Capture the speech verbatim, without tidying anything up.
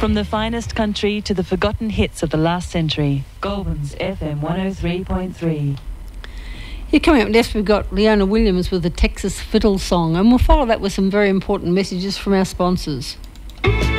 From the finest country to the forgotten hits of the last century, Goulburn's F M one oh three point three. Here coming up next, we've got Leona Williams with the Texas Fiddle Song, and we'll follow that with some very important messages from our sponsors.